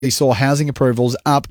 saw housing approvals up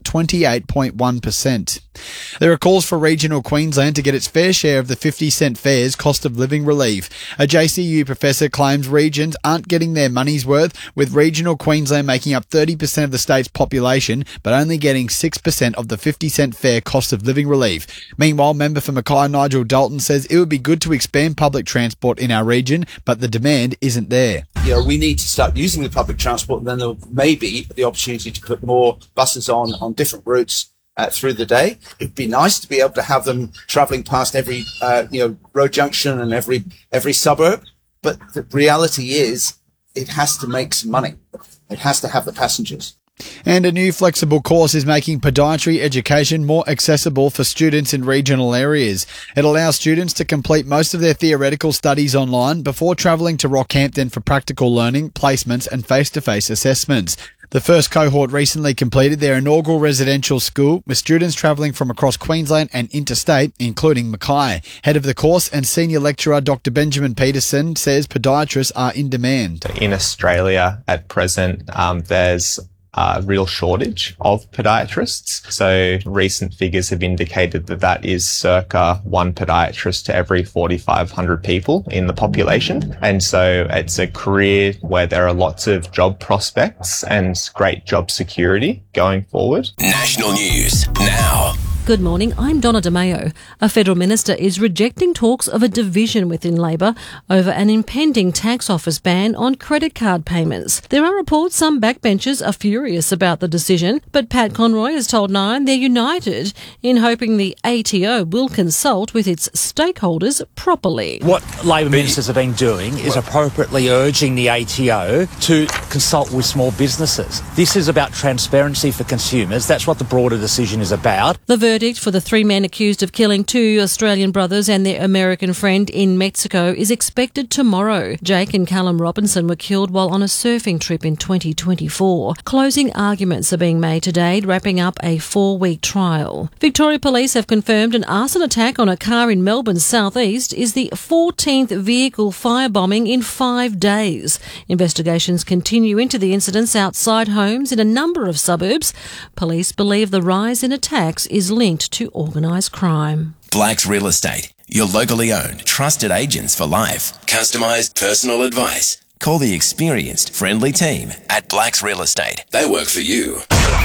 28.1%. There are calls for regional Queensland to get its fair share of the 50-cent fares cost of living relief. A JCU professor claims regions aren't getting their money's worth, with regional Queensland making up 30% of the state's population, but only getting 6% of the 50-cent fare cost of living relief. Meanwhile, member for Mackay Nigel Dalton says it would be good to expand public transport in our region, but the demand isn't there. We need to start using the public transport, and then there may be the opportunity to put more buses on different routes through the day. It'd be nice to be able to have them travelling past every road junction and every suburb, but the reality is it has to make some money. It has to have the passengers. And a new flexible course is making podiatry education more accessible for students in regional areas. It allows students to complete most of their theoretical studies online before travelling to Rockhampton for practical learning, placements and face-to-face assessments. The first cohort recently completed their inaugural residential school, with students travelling from across Queensland and interstate, including Mackay. Head of the course and senior lecturer Dr. Benjamin Peterson says podiatrists are in demand. In Australia at present, there's a real shortage of podiatrists. So recent figures have indicated that is circa one podiatrist to every 4,500 people in the population. And so it's a career where there are lots of job prospects and great job security going forward. National news now. Good morning, I'm Donna DeMayo. A federal minister is rejecting talks of a division within Labor over an impending tax office ban on credit card payments. There are reports some backbenchers are furious about the decision, but Pat Conroy has told Nine they're united in hoping the ATO will consult with its stakeholders properly. What Labor ministers have been doing is appropriately urging the ATO to consult with small businesses. This is about transparency for consumers. That's what the broader decision is about. The verdict for the three men accused of killing two Australian brothers and their American friend in Mexico is expected tomorrow. Jake and Callum Robinson were killed while on a surfing trip in 2024. Closing arguments are being made today, wrapping up a 4-week trial. Victoria Police have confirmed an arson attack on a car in Melbourne's southeast is the 14th vehicle firebombing in 5 days. Investigations continue into the incidents outside homes in a number of suburbs. Police believe the rise in attacks is linked to organised crime. Blacks Real Estate, your locally owned, trusted agents for life. Customised personal advice. Call the experienced, friendly team at Blacks Real Estate. They work for you.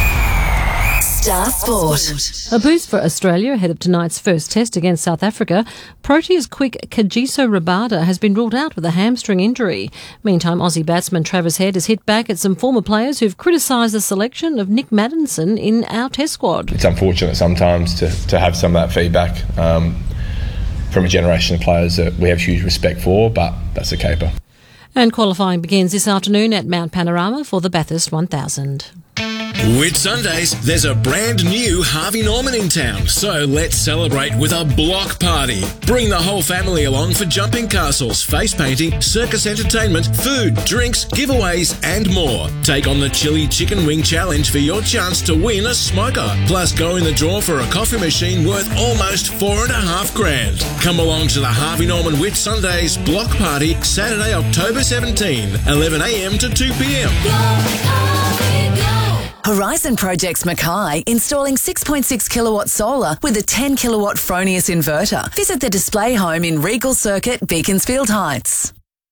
Star Sport. A boost for Australia ahead of tonight's first test against South Africa. Proteas quick Kagiso Rabada has been ruled out with a hamstring injury. Meantime, Aussie batsman Travis Head has hit back at some former players who've criticised the selection of Nick Maddinson in our test squad. It's unfortunate sometimes to have some of that feedback from a generation of players that we have huge respect for, but that's a caper. And qualifying begins this afternoon at Mount Panorama for the Bathurst 1000. With Sundays, there's a brand new Harvey Norman in town, so let's celebrate with a block party. Bring the whole family along for jumping castles, face painting, circus entertainment, food, drinks, giveaways and more. Take on the Chili Chicken Wing Challenge for your chance to win a smoker. Plus go in the draw for a coffee machine worth almost $4,500. Come along to the Harvey Norman Whit Sundays block party Saturday, October 17, 11 a.m. to 2 p.m. Horizon Projects Mackay installing 6.6 kilowatt solar with a 10 kilowatt Fronius inverter. Visit the display home in Regal Circuit, Beaconsfield Heights.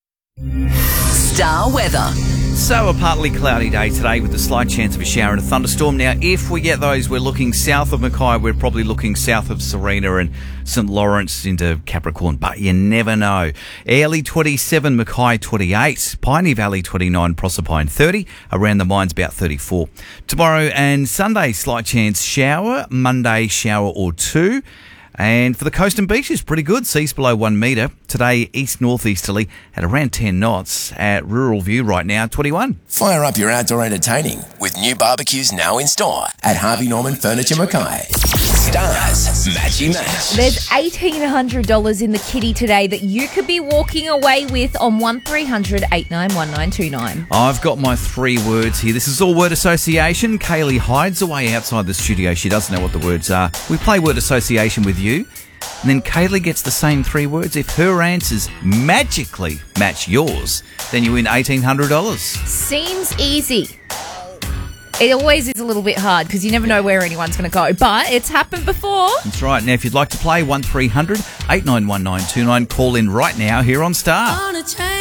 Star weather. So a partly cloudy day today with a slight chance of a shower and a thunderstorm. Now, if we get those, we're looking south of Mackay. We're probably looking south of Serena and St Lawrence into Capricorn, but you never know. Airlie 27, Mackay 28, Piney Valley 29, Proserpine 30, around the mines about 34. Tomorrow and Sunday, slight chance shower, Monday shower or two. And for the coast and beaches, pretty good. Seas below 1 metre. Today, east-northeasterly at around 10 knots. At Rural View right now, 21. Fire up your outdoor entertaining with new barbecues now in store at Harvey Norman Furniture Mackay. Stars Matchy Match. There's $1,800 in the kitty today that you could be walking away with on 1300 891929. I've got my 3 words here. This is all word association. Kaylee hides away outside the studio. She doesn't know what the words are. We play word association with you, and then Kaylee gets the same 3 words. If her answers magically match yours, then you win $1,800. Seems easy. It always is a little bit hard because you never know where anyone's going to go. But it's happened before. That's right. Now, if you'd like to play, 1300 891929, call in right now here on Star.